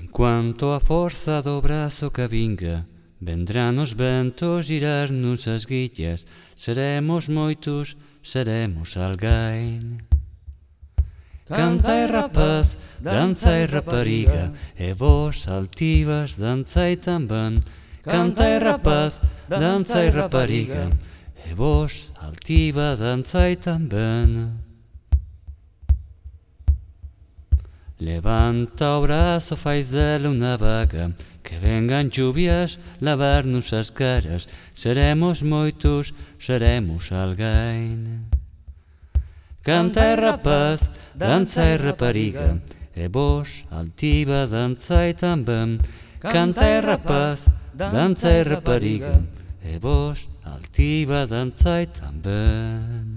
Enquanto a força do braço cavinga, vendrán os ventos girar-nos as guillas. Seremos moitos, seremos alguén. Canta e rapaz, danza e rapariga, e vos altivas danzai tamén. Canta e rapaz, danza e rapariga, e vos altiva danzai tamén. Levanta o brazo, fais dele unha vaga, que vengan chuvias lavarnos as caras. Seremos moitos, seremos alguén. Canta e rapaz, danza e rapariga, e vos altiva danzai tamén. Canta e rapaz, danza e rapariga, e vos altiva danzai tamén.